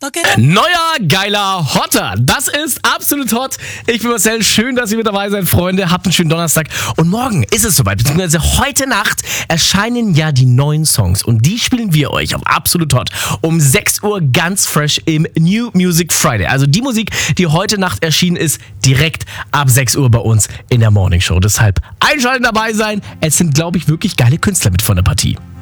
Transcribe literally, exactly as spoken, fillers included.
Neuer, geiler, hotter. Das ist absolut hot. Ich bin Marcel. Schön, dass ihr mit dabei seid, Freunde. Habt einen schönen Donnerstag. Und morgen ist es soweit. Beziehungsweise heute Nacht erscheinen ja die neuen Songs. Und die spielen wir euch auf absolut hot um sechs Uhr ganz fresh im New Music Friday. Also die Musik, die heute Nacht erschienen ist, direkt ab sechs Uhr bei uns in der Morning Show. Deshalb einschalten, dabei sein. Es sind, glaube ich, wirklich geile Künstler mit von der Partie.